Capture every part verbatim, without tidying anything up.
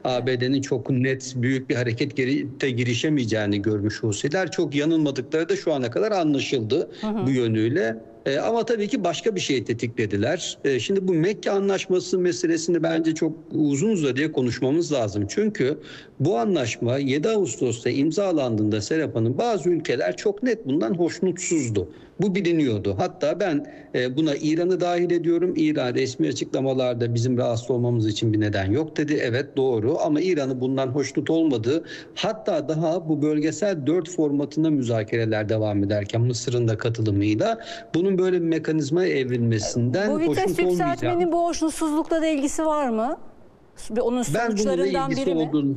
A B D'nin çok net büyük bir harekete girişemeyeceğini görmüş Husiler. Çok yanılmadıkları da şu ana kadar anlaşıldı hı hı. bu yönüyle. E, ama tabii ki başka bir şey tetiklediler. E, şimdi bu Mekke Anlaşması meselesini bence çok uzun uzadıya konuşmamız lazım. Çünkü bu anlaşma yedi Ağustos'ta imzalandığında Serap Hanım bazı ülkeler çok net bundan hoşnutsuzdu. Bu biliniyordu. Hatta ben e, buna İran'ı dahil ediyorum. İran resmi açıklamalarda bizim rahatsız olmamız için bir neden yok dedi. Evet doğru ama İran'ı bundan hoşnut olmadı. Hatta daha bu bölgesel dört formatında müzakereler devam ederken Mısır'ın da katılımıyla bunun böyle bir mekanizmaya evrilmesinden bu vites hoşnut yükseltmenin olmayacağım. bu hoşnutsuzlukla da ilgisi var mı? Onun sonuçlarından biri mi? Olduğunu,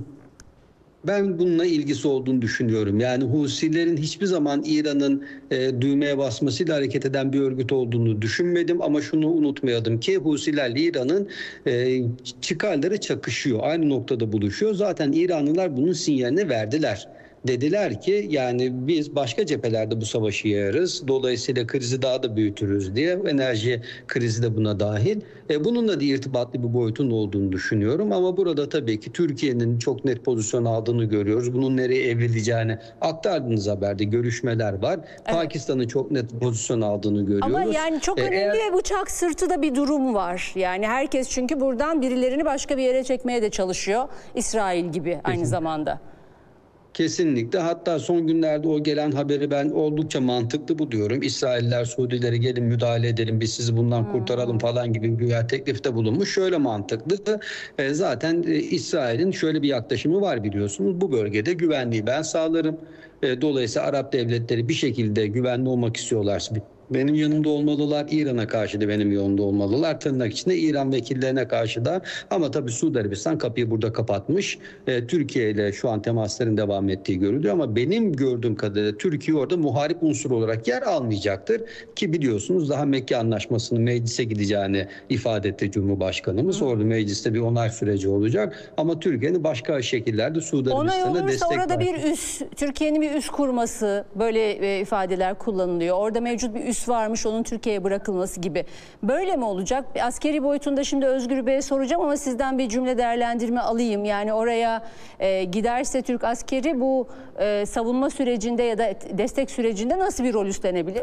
ben bununla ilgisi olduğunu düşünüyorum. Yani Husilerin hiçbir zaman İran'ın e, düğmeye basmasıyla hareket eden bir örgüt olduğunu düşünmedim. Ama şunu unutmayalım ki Husilerle İran'ın e, çıkarları çakışıyor. Aynı noktada buluşuyor. Zaten İranlılar bunun sinyalini verdiler. Dediler ki yani biz başka cephelerde bu savaşı yayarız. Dolayısıyla krizi daha da büyütürüz diye. Enerji krizi de buna dahil. E, bununla da irtibatlı bir boyutun olduğunu düşünüyorum. Ama burada tabii ki Türkiye'nin çok net pozisyon aldığını görüyoruz. Bunun nereye evrileceğini aktardığınız haberde görüşmeler var. Evet. Pakistan'ın çok net pozisyon aldığını görüyoruz. Ama yani çok önemli eğer... ve bıçak sırtı da bir durum var. Yani herkes çünkü buradan birilerini başka bir yere çekmeye de çalışıyor. İsrail gibi aynı Kesinlikle. zamanda. Kesinlikle. Hatta son günlerde o gelen haberi ben oldukça mantıklı buluyorum. İsrailler Suudilere gelin müdahale edelim biz sizi bundan hmm. kurtaralım falan gibi bir teklifte bulunmuş. Şöyle mantıklı. E, zaten e, İsrail'in şöyle bir yaklaşımı var biliyorsunuz. Bu bölgede güvenliği ben sağlarım. E, dolayısıyla Arap devletleri bir şekilde güvenli olmak istiyorlarsa benim yanımda olmalılar. İran'a karşı da benim yanımda olmalılar. Tırnak içinde İran vekillerine karşı da. Ama tabii Suudi Arabistan kapıyı burada kapatmış. E, Türkiye ile şu an temasların devam ettiği görülüyor. Ama benim gördüğüm kadarıyla Türkiye orada muharip unsur olarak yer almayacaktır. Ki biliyorsunuz daha Mekke Anlaşması'nın meclise gideceğini ifade etti Cumhurbaşkanımız. Hı. Orada mecliste bir onay süreci olacak. Ama Türkiye'nin başka şekillerde Suudi Arabistan'a destek orada var. bir üs, Türkiye'nin bir üs kurması böyle e, ifadeler kullanılıyor. Orada mevcut bir üs varmış, onun Türkiye'ye bırakılması gibi. Böyle mi olacak? Askeri boyutunda şimdi Özgür Bey'e soracağım ama sizden bir cümle değerlendirme alayım. Yani oraya e, giderse Türk askeri bu e, savunma sürecinde ya da destek sürecinde nasıl bir rol üstlenebilir?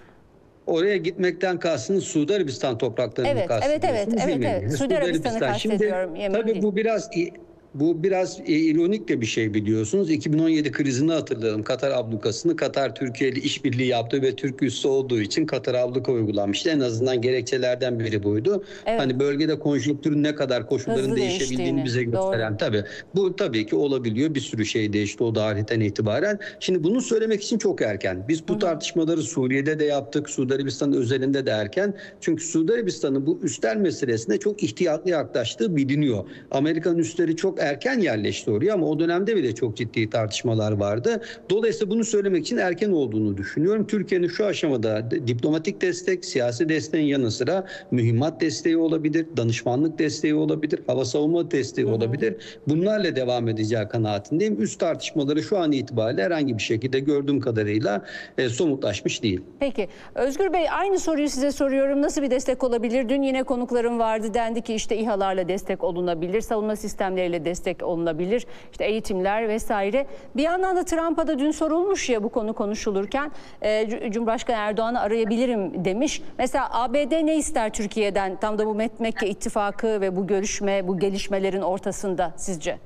Oraya gitmekten kastınız Suudi Arabistan topraklarını evet, kastediyorsunuz. Evet, evet, evet, evet. Suudi, Suudi Arabistan'ı kastediyorum. Şimdi, tabii bu biraz... Bu biraz e, ironik de bir şey biliyorsunuz. iki bin on yedi krizini hatırlayalım. Katar ablukasını Katar Türkiye ile işbirliği yaptı ve Türk üssü olduğu için Katar abluka uygulanmıştı. En azından gerekçelerden biri buydu. Evet. Hani bölgede konjonktürün ne kadar koşulların Hızlı değişebildiğini bize gösteren Doğru. tabii. Bu tabii ki olabiliyor. Bir sürü şey değişti o tarihten itibaren. Şimdi bunu söylemek için çok erken. Biz bu Hı-hı. tartışmaları Suriye'de de yaptık. Suudi Arabistan özelinde de erken. Çünkü Suudi Arabistan'ın bu üsler meselesine çok ihtiyatlı yaklaştığı biliniyor. Amerikan üsleri çok erken yerleşti oraya ama o dönemde bile çok ciddi tartışmalar vardı. Dolayısıyla bunu söylemek için erken olduğunu düşünüyorum. Türkiye'nin şu aşamada diplomatik destek, siyasi desteğin yanı sıra mühimmat desteği olabilir, danışmanlık desteği olabilir, hava savunma desteği Hı-hı. olabilir. Bunlarla devam edeceği kanaatindeyim. Üst tartışmaları şu an itibariyle herhangi bir şekilde gördüğüm kadarıyla e, somutlaşmış değil. Peki. Özgür Bey aynı soruyu size soruyorum. Nasıl bir destek olabilir? Dün yine konuklarım vardı. Dendi ki işte İHA'larla destek olunabilir, savunma sistemleriyle destek destek olunabilir. İşte eğitimler vesaire. Bir yandan da Trump'a da dün sorulmuş ya bu konu konuşulurken e, Cumhurbaşkanı Erdoğan'ı arayabilirim demiş. Mesela A B D ne ister Türkiye'den tam da bu Mekke ittifakı ve bu görüşme, bu gelişmelerin ortasında sizce?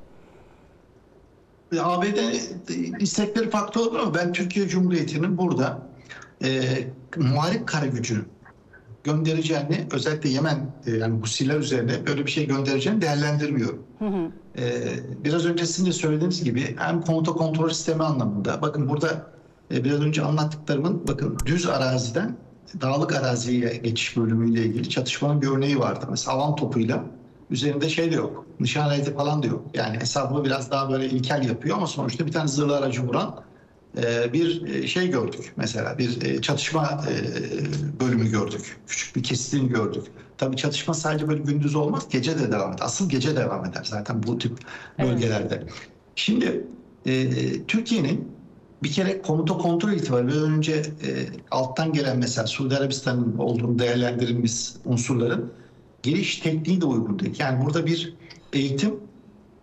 A B D istekleri farklı olur ama ben Türkiye Cumhuriyeti'nin burada e, muharip kara gücünü göndereceğini, özellikle Yemen yani Husiler üzerine böyle bir şey göndereceğini değerlendirmiyorum. Hı hı. Ee, biraz önce sizin de söylediğiniz gibi hem komuta kontrol sistemi anlamında, bakın burada e, biraz önce anlattıklarımın bakın düz araziden dağlık araziye geçiş bölümüyle ilgili çatışmanın bir örneği vardı. Mesela alan topuyla üzerinde şey de yok, nişan aleti falan da yok. Yani hesabını biraz daha böyle ilkel yapıyor ama sonuçta bir tane zırhlı aracı vuran bir şey gördük mesela, bir çatışma bölümü gördük. Küçük bir kesitini gördük. Tabii çatışma sadece böyle gündüz olmaz, gece de devam eder. Asıl gece devam eder zaten bu tip bölgelerde. Evet. Şimdi e, Türkiye'nin bir kere komuta kontrol itibariyle önce e, alttan gelen mesela Suudi Arabistan'ın olduğunu değerlendirilmiş unsurların geliş tekniği de uygun değil. Yani burada bir eğitim